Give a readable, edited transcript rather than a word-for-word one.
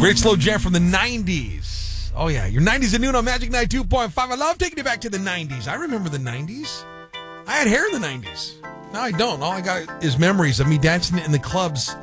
Great slow jam from the 90s. Oh, yeah. Your 90s at noon on Magic 92.5. I love taking you back to the 90s. I remember the 90s. I had hair in the 90s. Now I don't. All I got is memories of me dancing in the clubs